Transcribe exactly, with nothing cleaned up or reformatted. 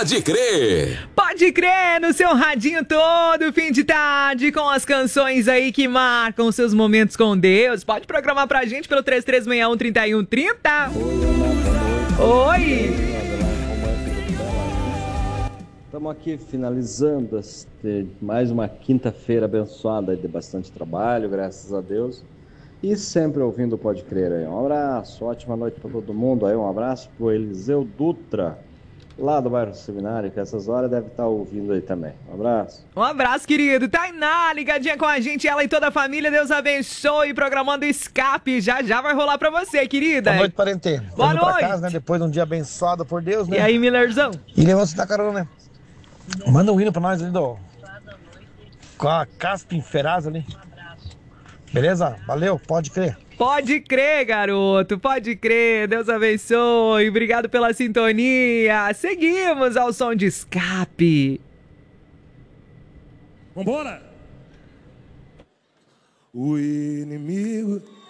Pode Crer. Pode Crer no seu radinho todo fim de tarde com as canções aí que marcam seus momentos com Deus. Pode programar pra gente pelo três três seis um, três um três zero. Oi! Estamos aqui finalizando este, mais uma quinta-feira abençoada de bastante trabalho, graças a Deus. E sempre ouvindo o Pode Crer aí. Um abraço, ótima noite para todo mundo aí. Um abraço pro Eliseu Dutra, lá do bairro Seminário, que essas horas deve estar ouvindo aí também. Um abraço. Um abraço, querido. Tainá, ligadinha com a gente, ela e toda a família. Deus abençoe. Programando Escape. Já já vai rolar pra você, querida. Boa noite, parente. Boa Indo noite. Pra casa, né? Depois de um dia abençoado por Deus, né? E aí, Millerzão? E levando da carona, né? Manda um hino pra nós ali, do... com a Caspin Feraz ali. Beleza? Valeu, pode crer. Pode crer, garoto, pode crer. Deus abençoe. Obrigado pela sintonia. Seguimos ao som de Escape. Vambora! O inimigo